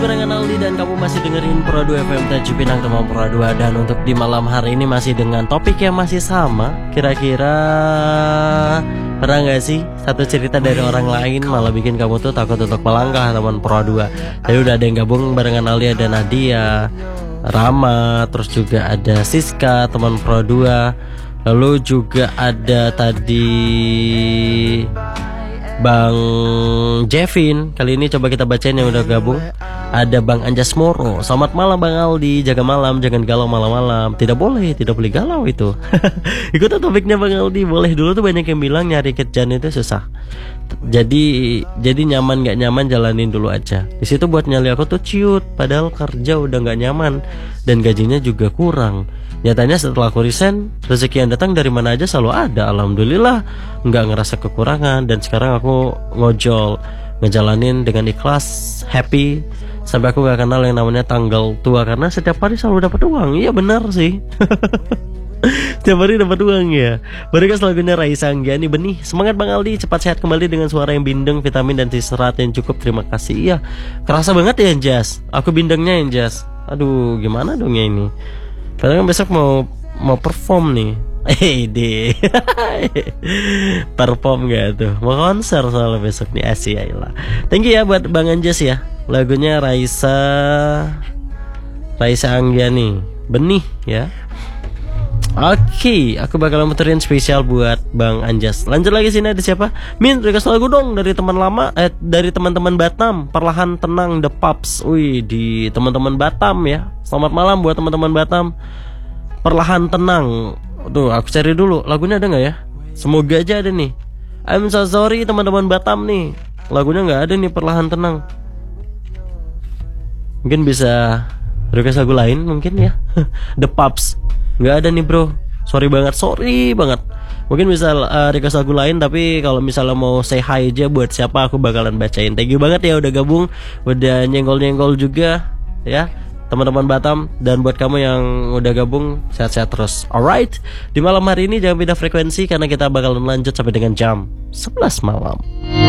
Barengan Aldi dan kamu masih dengerin Pro 2 FM Tanjung Pinang Teman Pro 2. Dan untuk di malam hari ini masih dengan topik yang masih sama. Kira-kira pernah gak sih satu cerita dari orang lain malah bikin kamu tuh takut untuk melangkah teman Pro 2. Jadi udah ada yang gabung barengan Aldi, ada Nadia, Rama, terus juga ada Siska teman Pro 2. Lalu juga ada tadi Bang Jevin. Kali ini coba kita bacain yang udah gabung. Ada Bang Anjas Moro. Selamat malam Bang Aldi. Jaga malam, jangan galau malam-malam. Tidak boleh galau itu. Ikutan topiknya Bang Aldi. Boleh. Dulu tuh banyak yang bilang nyari kerjaan itu susah. Jadi nyaman gak nyaman jalanin dulu aja. Di situ buat nyali aku tuh ciut. Padahal kerja udah gak nyaman dan gajinya juga kurang. Nyatanya setelah aku resign, rezeki yang datang dari mana aja selalu ada. Alhamdulillah nggak ngerasa kekurangan. Dan sekarang aku ngojol, ngejalanin dengan ikhlas, happy. Sampai aku gak kenal yang namanya tanggal tua, karena setiap hari selalu dapat uang. Iya benar sih. Setiap hari dapat uang ya. Berikut lagunya Raisa Anggiani, Benih. Semangat Bang Aldi, cepat sehat kembali dengan suara yang bindeng, vitamin dan serat yang cukup. Terima kasih. Iya, kerasa banget ya Anjas. Aku bindengnya Anjas. Aduh, gimana dong ya ini. Padahal kan besok mau perform nih. Deh. Perform gak tuh? Mau konser soalnya besok nih. Asyik. Thank you ya buat Bang Anjas ya. Lagunya Raisa Anggiani, Benih ya. Oke, aku bakal muterin spesial buat Bang Anjas. Lanjut lagi sini, ada siapa? Min, request lagu dong dari teman lama, dari teman-teman Batam. Perlahan Tenang The Pops. Wih, di teman-teman Batam ya. Selamat malam buat teman-teman Batam. Perlahan Tenang. Tuh, aku cari dulu lagunya ada nggak ya? Semoga aja ada nih. I'm so sorry teman-teman Batam nih. Lagunya nggak ada nih, Perlahan Tenang. Mungkin bisa request lagu lain mungkin ya. The Pops. Nggak ada nih bro. Sorry banget. Mungkin bisa request lagu lain. Tapi kalau misalnya mau say hi aja buat siapa, aku bakalan bacain. Thank you banget ya udah gabung, udah nyenggol-nyenggol juga ya teman-teman Batam. Dan buat kamu yang udah gabung, sehat-sehat terus. Alright, di malam hari ini jangan pindah frekuensi, karena kita bakalan lanjut sampai dengan jam 11 malam.